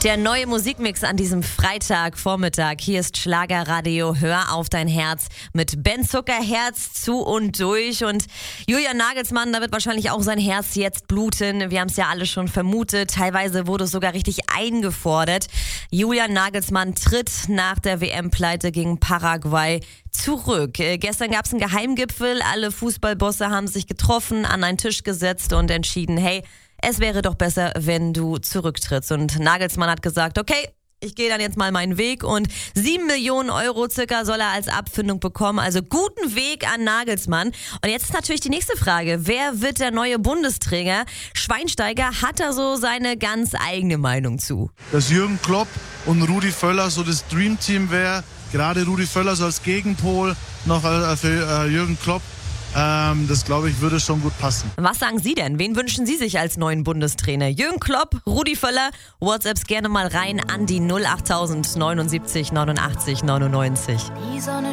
Der neue Musikmix an diesem Freitagvormittag. Hier ist Schlagerradio Hör auf dein Herz mit Ben Zuckerherz zu und durch. Und Julian Nagelsmann, da wird wahrscheinlich auch sein Herz jetzt bluten. Wir haben es ja alle schon vermutet. Teilweise wurde es sogar richtig eingefordert. Julian Nagelsmann tritt nach der WM-Pleite gegen Paraguay zurück. Gestern gab es einen Geheimgipfel. Alle Fußballbosse haben sich getroffen, an einen Tisch gesetzt und entschieden, hey, es wäre doch besser, wenn du zurücktrittst. Und Nagelsmann hat gesagt, okay, ich gehe dann jetzt mal meinen Weg und 7 Millionen Euro circa soll er als Abfindung bekommen. Also guten Weg an Nagelsmann. Und jetzt ist natürlich die nächste Frage. Wer wird der neue Bundestrainer? Schweinsteiger hat da so seine ganz eigene Meinung zu. Dass Jürgen Klopp und Rudi Völler so das Dreamteam wäre. Gerade Rudi Völler so als Gegenpol noch für Jürgen Klopp. Das, glaube ich, würde schon gut passen. Was sagen Sie denn? Wen wünschen Sie sich als neuen Bundestrainer? Jürgen Klopp, Rudi Völler? WhatsApps gerne mal rein an die 08000 79 89 99. Die Sonne